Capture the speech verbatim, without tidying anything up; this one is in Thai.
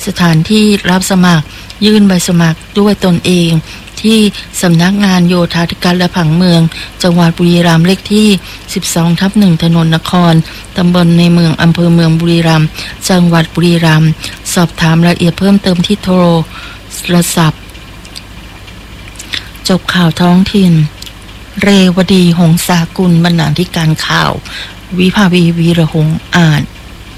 สถานที่รับสมัครยื่นใบสมัครด้วยตนเองที่สำนักงานโยธาธิการและผังเมืองจังหวัดบุรีรัมย์เลขที่ สิบสองทับหนึ่ง ถนนนครตำบลในเมืองอำเภอเมืองบุรีรัมย์จังหวัดบุรีรัมย์สอบถามรายละเอียดเพิ่มเติมที่โทรศัพท์จบข่าวท้องถิ่นเรวดีหงสากุลบรรณาธิการข่าววิภาวีวีระหงส์อ่าน